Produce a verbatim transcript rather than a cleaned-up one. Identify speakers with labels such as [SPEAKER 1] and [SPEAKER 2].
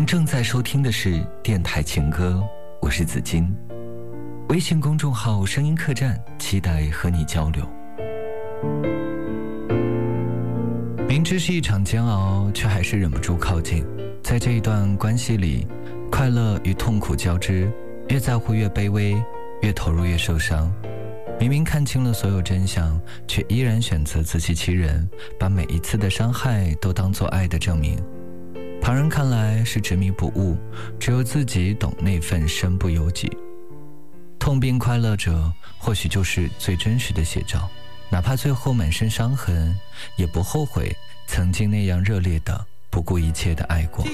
[SPEAKER 1] 您正在收听的是电台情歌，我是子金。微信公众号声音客栈，期待和你交流。明知是一场煎熬，却还是忍不住靠近。在这一段关系里，快乐与痛苦交织，越在乎越卑微，越投入越受伤。明明看清了所有真相，却依然选择自欺欺人，把每一次的伤害都当作爱的证明。旁人看来是执迷不悟，只有自己懂那份身不由己。痛并快乐着，或许就是最真实的写照。哪怕最后满身伤痕，也不后悔曾经那样热烈的不顾一切的爱过。